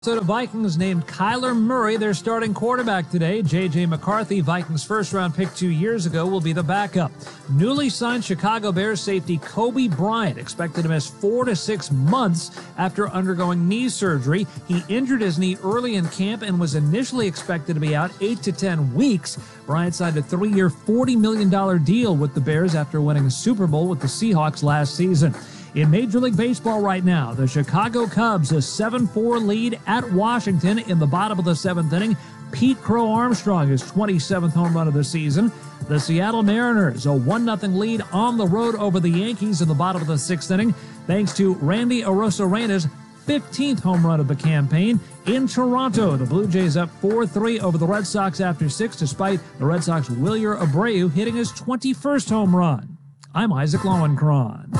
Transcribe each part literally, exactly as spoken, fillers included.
Minnesota Vikings named Kyler Murray their starting quarterback today. J J. McCarthy, Vikings first-round pick two years ago, will be the backup. Newly signed Chicago Bears safety Kobe Bryant expected to miss four to six months after undergoing knee surgery. He injured his knee early in camp and was initially expected to be out eight to ten weeks. Bryant signed a three-year, forty million dollars deal with the Bears after winning a Super Bowl with the Seahawks last season. In Major League Baseball right now, the Chicago Cubs a seven four lead at Washington in the bottom of the seventh inning. Pete Crow Armstrong, his twenty-seventh home run of the season. The Seattle Mariners a one nothing lead on the road over the Yankees in the bottom of the sixth inning, thanks to Randy Arozarena fifteenth home run of the campaign. In Toronto, the Blue Jays up four three over the Red Sox after six, despite the Red Sox Wilyer Abreu hitting his twenty-first home run. I'm Isaac Lowenkron.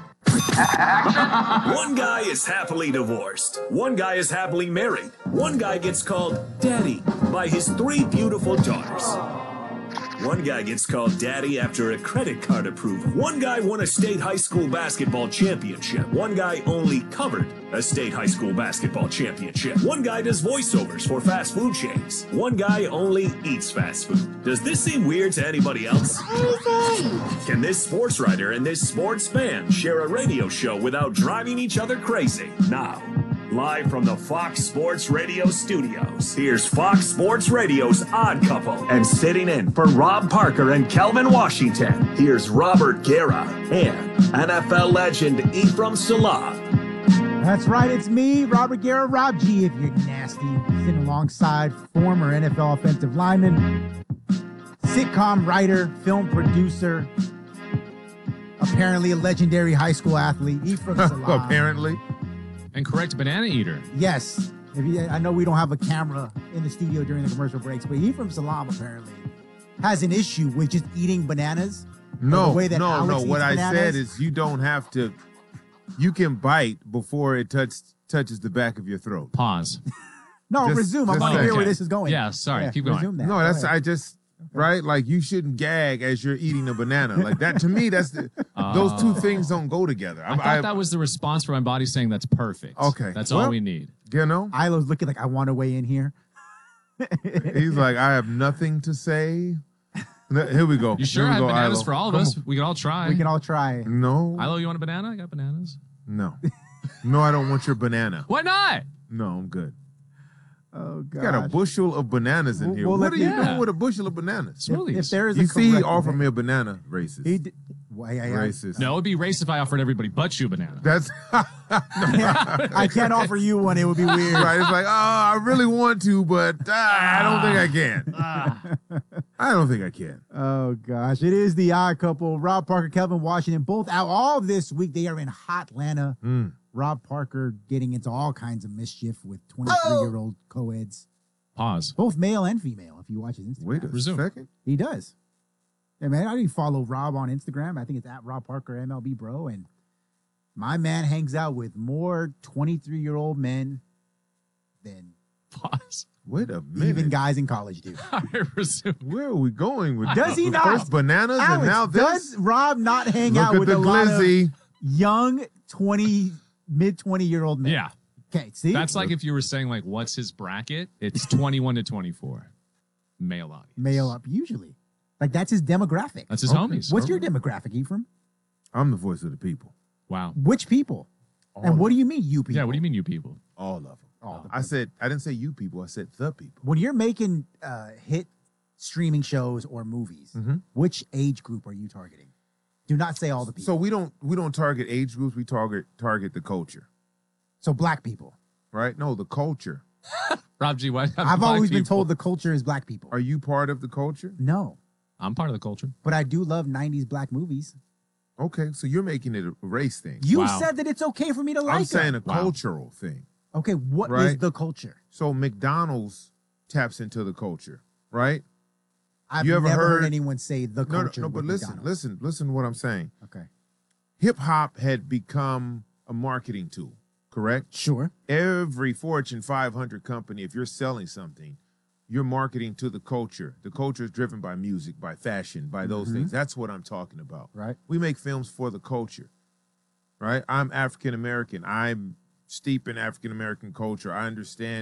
One guy is happily divorced. One guy is happily married. One guy gets called daddy by his three beautiful daughters. One guy gets called daddy after a credit card approval. One guy won a state high school basketball championship. One guy only covered a state high school basketball championship. One guy does voiceovers for fast food chains. One guy only eats fast food. Does this seem weird to anybody else? Can this sports writer and this sports fan share a radio show without driving each other crazy? Now, live from the Fox Sports Radio studios, here's Fox Sports Radio's Odd Couple. And sitting in for Rob Parker and Kelvin Washington, here's Robert Guerra and N F L legend Ephraim Salaam. That's right, it's me, Robert Guerra, Rob G, if you're nasty, sitting alongside former N F L offensive lineman, sitcom writer, film producer, apparently a legendary high school athlete, Ephraim Salaam. Apparently. And correct banana eater. Yes. If you, I know we don't have a camera in the studio during the commercial breaks, but Ephraim Salaam apparently has an issue with just eating bananas. No, the way that no, Alex no. eats What I bananas. said is you don't have to, you can bite before it touch, touches the back of your throat. Pause. No, Just- resume. I'm just going to say- hear where Okay. this is going. Yeah, sorry. Keep going. resume that. No, Go that's, ahead. I just, right? Like you shouldn't gag as you're eating a banana. Like that, to me, that's the, those two things don't go together. I thought that was the response from my body saying that's perfect. Okay. That's Well, all we need. You know? Ilo's looking like, I want to weigh in here. He's like, I have nothing to say. Here we go. You sure? Here I we have go, bananas Ilo. for all of Come us. on. We can all try. We can all try. No. Ilo, you want a banana? I got bananas. No. No, I don't want your banana. Why not? No, I'm good. Oh, God. You got a bushel of bananas in We'll- here. we'll what let are you the- doing with a bushel of bananas? Smoothies. If there is You a see, he correct offered way- me a banana. Racist. He did. Well, yeah, yeah. Racist. No, it'd be racist if I offered everybody but you a banana. That's I can't offer you one. It would be weird. right. It's like, oh, I really want to, but uh, I don't think I can. I don't think I can. Oh, gosh. It is the odd couple. Rob Parker, Kelvin Washington, both out all this week. They are in hot Atlanta. Mm. Rob Parker getting into all kinds of mischief with twenty-three-year-old co-eds. Pause. Both male and female, if you watch his Instagram. Wait a Resume. second. He does. Yeah, man, I do follow Rob on Instagram. I think it's at Rob Parker M L B Bro. And my man hangs out with more twenty-three-year-old men than Pause. Wait a minute. even guys in college do. All right, resume. Where are we going with Does he this? not? First bananas and Alex, now this? does Rob not hang Look out at with the a lot of glizzy. young twenty, mid twenty-year-old men? Yeah. Okay, see? That's like if you were saying, like, what's his bracket? It's twenty-one to twenty-four. Male audience. male up, usually. Like, that's his demographic. That's his Okay. homies. What's your demographic, Ephraim? I'm the voice of the people. Wow. Which people? All and of what do you mean, you people? Yeah, what do you mean, you people? All of them. All of I said, I didn't say you people. I said the people. When you're making uh, hit streaming shows or movies, Mhm. which age group are you targeting? Do not say all the people. So we don't we don't target age groups. We target target the culture, So black people. right? No, the culture. Rob G, why? I've always been told the culture is black people. Are you part of the culture? No, I'm part of the culture. but I do love nineties black movies. Okay, so you're making it a race thing. You Wow. said that it's okay for me to like I'm saying them. a Wow. cultural thing. Okay, what is Right. the culture? So McDonald's taps into the culture, right? I've You ever never heard, heard- anyone say the No, no, culture. no but with listen, McDonald's. listen, listen to what I'm saying. Okay, Hip hop had become a marketing tool, correct? sure. Every Fortune five hundred company, if you're selling something, you're marketing to the culture. The culture is driven by music, by fashion, by those Mhm. things. That's what I'm talking about. Right. We make films for the culture, right? I'm African American. I'm steep in African American culture. I understand